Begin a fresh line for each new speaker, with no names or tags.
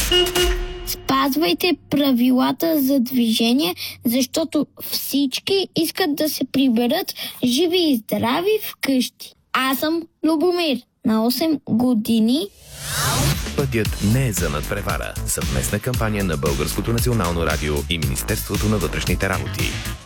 Спазвайте правилата за движение, защото всички искат да се приберат живи и здрави вкъщи. Аз съм Любомир, на 8 години.
Пътят не е за надпревара. Съвместна кампания на Българското национално радио и Министерството на вътрешните работи.